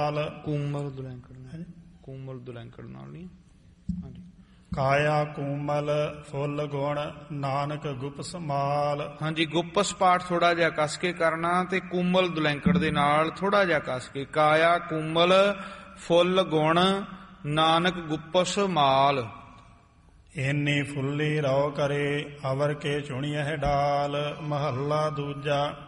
Small. ਕੂਮਲ ਦੁਲੈਂਕੜ, ਕੂਮਲ ਦੁਲੈਂਕੜ ਨਾਲ ਨਹੀਂ। ਹਾਂਜੀ। ਕਾਇਆ ਕੂਮਲ ਫੁੱਲ ਗੁਣ ਨਾਨਕ ਗੁਪ ਸਮਾਲ। ਹਾਂਜੀ, ਗੁਪਸ ਪਾਠ ਥੋੜਾ ਜਿਹਾ ਕੱਸ ਕੇ ਕਰਨਾ ਤੇ ਕੂਮਲ ਦੁਲੈਂਕੜ ਦੇ ਨਾਲ ਥੋੜਾ ਜਿਹਾ ਕੱਸ ਕੇ। ਕਾਇਆ ਕੂਮਲ ਫੁੱਲ ਗੁਣ ਨਾਨਕ ਗੁਪਸ ਮਾਲ। ਇੰਨੀ ਫੁੱਲੀ ਰੋ ਕਰੇ ਅਵਰ ਕੇ ਚੁਣੀਐ ਡਾਲ। ਮਹੱਲਾ ਦੂਜਾ।